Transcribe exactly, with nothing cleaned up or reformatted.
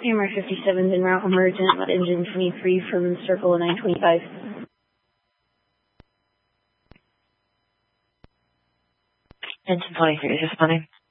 Hammer fifty-seven is en route, emergent with engine twenty-three from circle nine twenty-five. Engine twenty-three is responding.